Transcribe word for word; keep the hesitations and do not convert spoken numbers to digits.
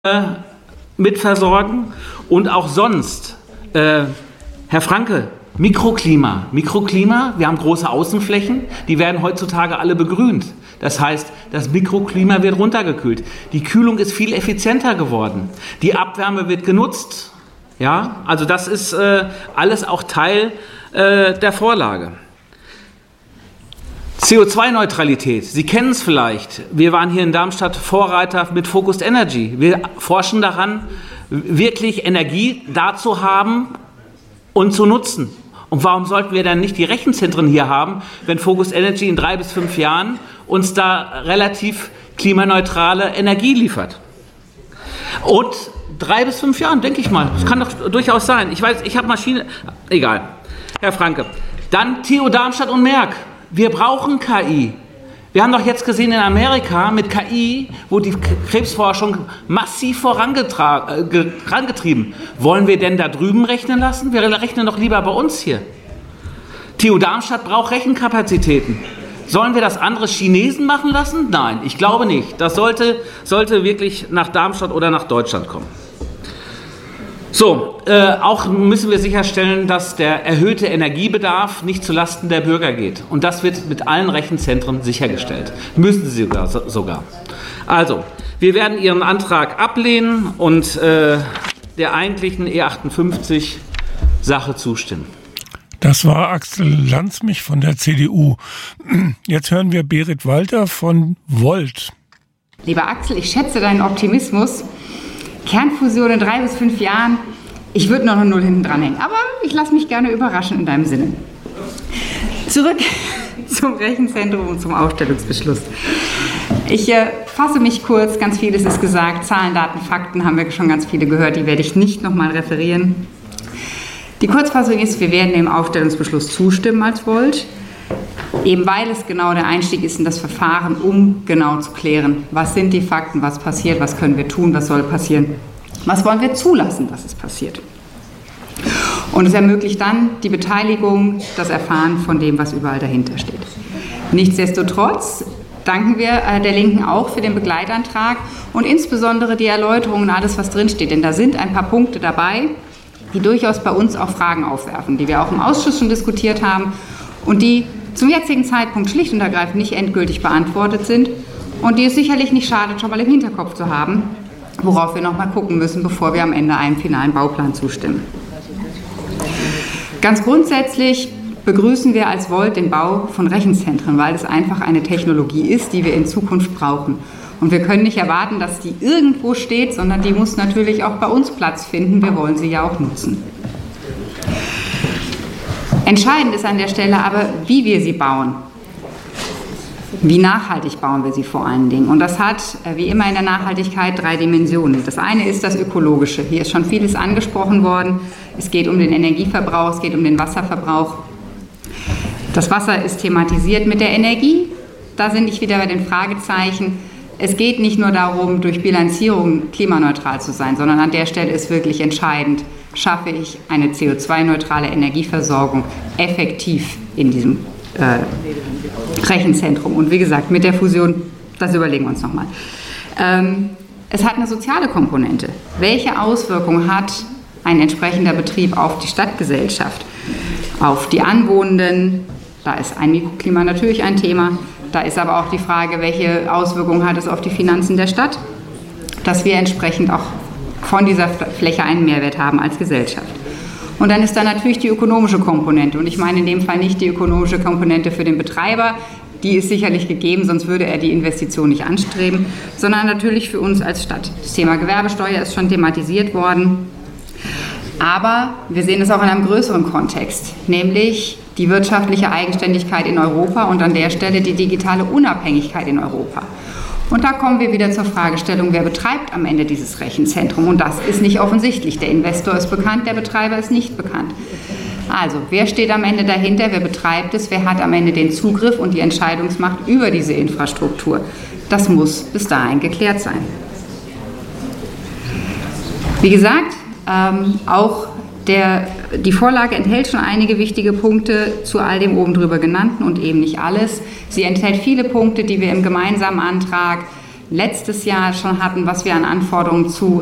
äh, mitversorgen und auch sonst. Äh, Herr Franke, Mikroklima. Mikroklima, wir haben große Außenflächen, die werden heutzutage alle begrünt. Das heißt, das Mikroklima wird runtergekühlt. Die Kühlung ist viel effizienter geworden. Die Abwärme wird genutzt. Ja, also das ist äh, alles auch Teil äh, der Vorlage. C O zwei Neutralität, Sie kennen es vielleicht. Wir waren hier in Darmstadt Vorreiter mit Focused Energy. Wir forschen daran, wirklich Energie da zu haben und zu nutzen. Und warum sollten wir dann nicht die Rechenzentren hier haben, wenn Focused Energy in drei bis fünf Jahren uns da relativ klimaneutrale Energie liefert? Und drei bis fünf Jahren, denke ich mal. Das kann doch durchaus sein. Ich weiß, ich habe Maschine... Egal. Herr Franke. Dann T U Darmstadt und Merck. Wir brauchen K I. Wir haben doch jetzt gesehen in Amerika mit K I, wo die Krebsforschung massiv vorangetrieben. Wollen wir denn da drüben rechnen lassen? Wir rechnen doch lieber bei uns hier. T U Darmstadt braucht Rechenkapazitäten. Sollen wir das andere Chinesen machen lassen? Nein, ich glaube nicht. Das sollte, sollte wirklich nach Darmstadt oder nach Deutschland kommen. So, äh, auch müssen wir sicherstellen, dass der erhöhte Energiebedarf nicht zulasten der Bürger geht. Und das wird mit allen Rechenzentren sichergestellt. Müssen sie sogar. sogar. Also, wir werden Ihren Antrag ablehnen und äh, der eigentlichen E achtundfünfzig Sache zustimmen. Das war Axel Lanzmich von der C D U. Jetzt hören wir Berit Walter von Volt. Lieber Axel, ich schätze deinen Optimismus. Kernfusion in drei bis fünf Jahren, ich würde noch eine Null hinten dranhängen. Aber ich lasse mich gerne überraschen in deinem Sinne. Zurück zum Rechenzentrum und zum Aufstellungsbeschluss. Ich äh, fasse mich kurz, ganz vieles ist gesagt. Zahlen, Daten, Fakten haben wir schon ganz viele gehört, die werde ich nicht nochmal referieren. Die Kurzfassung ist, wir werden dem Aufstellungsbeschluss zustimmen als Volt. Eben weil es genau der Einstieg ist in das Verfahren, um genau zu klären, was sind die Fakten, was passiert, was können wir tun, was soll passieren, was wollen wir zulassen, dass es passiert. Und es ermöglicht dann die Beteiligung, das Erfahren von dem, was überall dahinter steht. Nichtsdestotrotz danken wir der Linken auch für den Begleitantrag und insbesondere die Erläuterungen und alles, was drinsteht. Denn da sind ein paar Punkte dabei, die durchaus bei uns auch Fragen aufwerfen, die wir auch im Ausschuss schon diskutiert haben und die zum jetzigen Zeitpunkt schlicht und ergreifend nicht endgültig beantwortet sind und die es sicherlich nicht schadet, schon mal im Hinterkopf zu haben, worauf wir noch mal gucken müssen, bevor wir am Ende einem finalen Bauplan zustimmen. Ganz grundsätzlich begrüßen wir als Volt den Bau von Rechenzentren, weil es einfach eine Technologie ist, die wir in Zukunft brauchen. Und wir können nicht erwarten, dass die irgendwo steht, sondern die muss natürlich auch bei uns Platz finden. Wir wollen sie ja auch nutzen. Entscheidend ist an der Stelle aber, wie wir sie bauen. Wie nachhaltig bauen wir sie vor allen Dingen. Und das hat, wie immer in der Nachhaltigkeit, drei Dimensionen. Das eine ist das Ökologische. Hier ist schon vieles angesprochen worden. Es geht um den Energieverbrauch, es geht um den Wasserverbrauch. Das Wasser ist thematisiert mit der Energie. Da sind ich wieder bei den Fragezeichen. Es geht nicht nur darum, durch Bilanzierung klimaneutral zu sein, sondern an der Stelle ist wirklich entscheidend, schaffe ich eine C O zwei neutrale Energieversorgung effektiv in diesem äh, Rechenzentrum. Und wie gesagt, mit der Fusion, das überlegen wir uns nochmal. Ähm, es hat eine soziale Komponente. Welche Auswirkungen hat ein entsprechender Betrieb auf die Stadtgesellschaft, auf die Anwohnenden? Da ist ein Mikroklima natürlich ein Thema. Da ist aber auch die Frage, welche Auswirkungen hat es auf die Finanzen der Stadt, dass wir entsprechend auch von dieser Fläche einen Mehrwert haben als Gesellschaft. Und dann ist da natürlich die ökonomische Komponente. Und ich meine in dem Fall nicht die ökonomische Komponente für den Betreiber, die ist sicherlich gegeben, sonst würde er die Investition nicht anstreben, sondern natürlich für uns als Stadt. Das Thema Gewerbesteuer ist schon thematisiert worden. Aber wir sehen es auch in einem größeren Kontext, nämlich die wirtschaftliche Eigenständigkeit in Europa und an der Stelle die digitale Unabhängigkeit in Europa. Und da kommen wir wieder zur Fragestellung, wer betreibt am Ende dieses Rechenzentrum? Und das ist nicht offensichtlich. Der Investor ist bekannt, der Betreiber ist nicht bekannt. Also, wer steht am Ende dahinter? Wer betreibt es? Wer hat am Ende den Zugriff und die Entscheidungsmacht über diese Infrastruktur? Das muss bis dahin geklärt sein. Wie gesagt, ähm, auch der, die Vorlage enthält schon einige wichtige Punkte zu all dem oben drüber genannten und eben nicht alles. Sie enthält viele Punkte, die wir im gemeinsamen Antrag letztes Jahr schon hatten, was wir an Anforderungen zu